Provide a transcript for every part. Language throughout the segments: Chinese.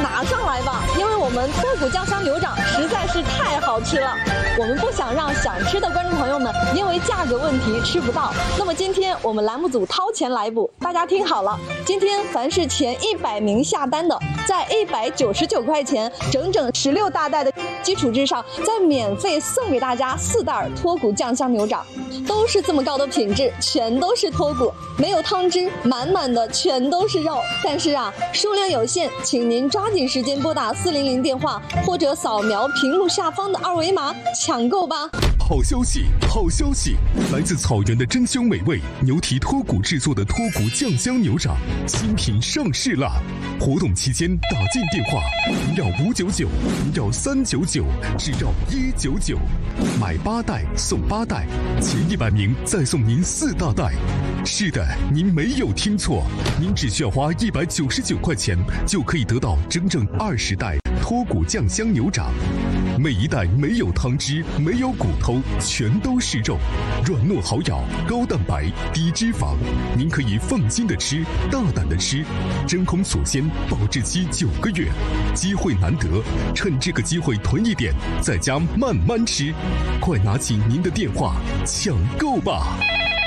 拿上来吧，因为我们脱骨酱香牛掌实在是太好吃了，我们不想让想吃的观众朋友们因为价格问题吃不到。那么今天我们栏目组掏钱来补，大家听好了，今天凡是前100名下单的，在199块钱整整16大袋的基础之上，再免费送给大家4袋脱骨酱香牛掌，都是这么高的品质，全都是脱骨，没有汤汁，满满的全都是肉。但是啊，数量有限，请您抓紧时间拨打400电话，或者扫描屏幕下方的2维码抢购吧。 好消息，好消息！来自草原的珍馐美味牛蹄脱骨制作的脱骨酱香牛掌新品上市啦！活动期间打进电话不要599，不要399，只要199，买8袋送8袋，前100名再送您4大袋。是的，您没有听错，您只需要花199块钱就可以得到整整20袋脱骨酱香牛掌。每一袋没有汤汁，没有骨头，全都是肉，软糯好咬，高蛋白，低脂肪，您可以放心的吃，大胆的吃，真空锁鲜，保质期9个月，机会难得，趁这个机会囤一点，在家慢慢吃，快拿起您的电话抢购吧！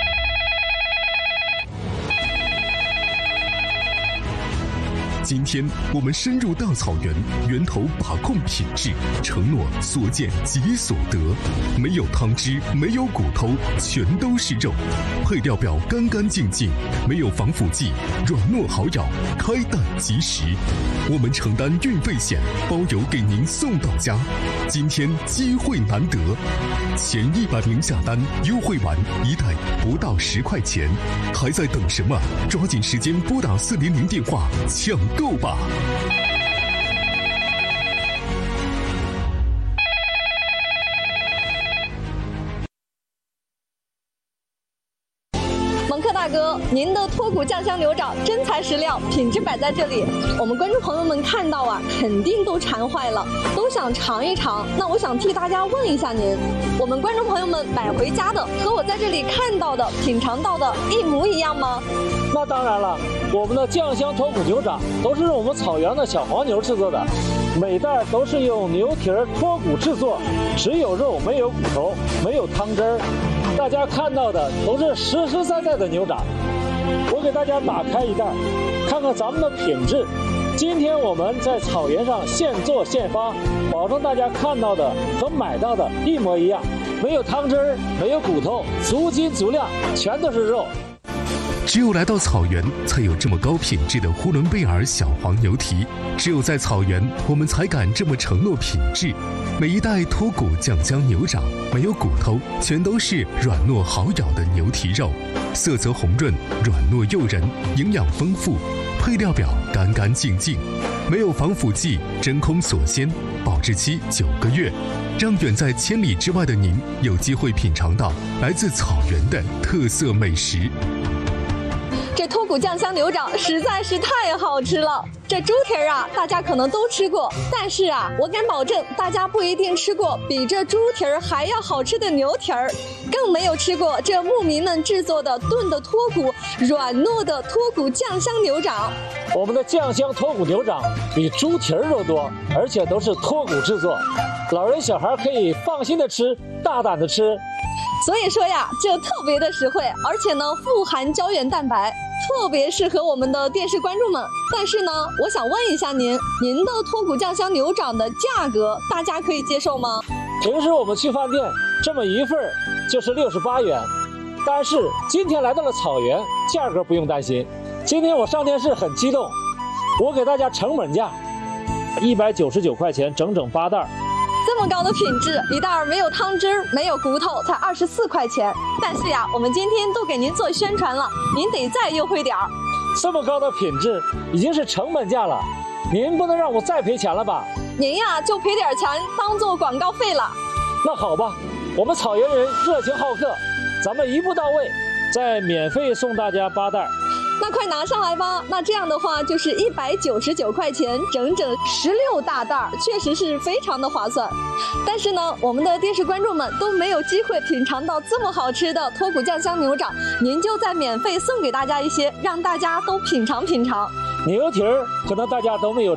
今天我们深入大草原，源头把控品质，承诺所见即所得，没有汤汁，没有骨头，全都是肉，配料表干干净净，没有防腐剂，软糯好咬，开蛋即食。我们承担运费险，包邮给您送到家。今天机会难得，前100名下单，优惠完1袋不到10块钱，还在等什么？抓紧时间拨打400电话抢购吧！ 蒙克大哥，您的脱骨酱香牛掌真材实料，品质摆在这里，我们观众朋友们看到啊，肯定都馋坏了，都想尝一尝。那我想替大家问一下您，我们观众朋友们买回家的和我在这里看到的、品尝到的一模一样吗？ 那当然了，我们的酱香脱骨牛掌都是我们草原的小黄牛制作的，每袋都是用牛蹄脱骨制作，只有肉没有骨头，没有汤汁儿。大家看到的都是实实在在的牛掌。我给大家打开一袋，看看咱们的品质。今天我们在草原上现做现发，保证大家看到的和买到的一模一样，没有汤汁儿，没有骨头，足斤足量，全都是肉。 只有来到草原，才有这么高品质的呼伦贝尔小黄牛蹄。只有在草原，我们才敢这么承诺品质。每一袋脱骨酱香牛掌，没有骨头，全都是软糯好咬的牛蹄肉，色泽红润，软糯诱人，营养丰富。配料表干干净净，没有防腐剂，真空锁鲜，保质期9个月，让远在千里之外的您有机会品尝到来自草原的特色美食。 这脱骨酱香牛掌实在是太好吃了。这猪蹄儿啊，大家可能都吃过，但是啊，我敢保证大家不一定吃过比这猪蹄儿还要好吃的牛蹄儿，更没有吃过这牧民们制作的炖的脱骨软糯的脱骨酱香牛掌。 我们的酱香脱骨牛掌比猪蹄儿肉多，而且都是脱骨制作，老人小孩可以放心的吃，大胆的吃。 所以说呀，就特别的实惠，而且呢富含胶原蛋白，特别适合我们的电视观众们。但是呢，我想问一下您的脱骨酱香牛掌的价格，大家可以接受吗？ 平时我们去饭店这么一份就是68元，但是今天来到了草原，价格不用担心。今天我上电视很激动，我给大家成本价199块钱，整整8袋。 这么高的品质，一袋没有汤汁，没有骨头，才24块钱。但是呀，我们今天都给您做宣传了，您得再优惠点儿。 这么高的品质已经是成本价了，您不能让我再赔钱了吧？ 您呀就赔点钱当做广告费了。 那好吧，我们草原人热情好客，咱们一步到位，再免费送大家8袋。 那快拿上来吧！那这样的话就是199块钱，整整16大袋，确实是非常的划算。但是呢，我们的电视观众们都没有机会品尝到这么好吃的脱骨酱香牛掌，您就再免费送给大家一些，让大家都品尝品尝。 牛蹄儿可能大家都没有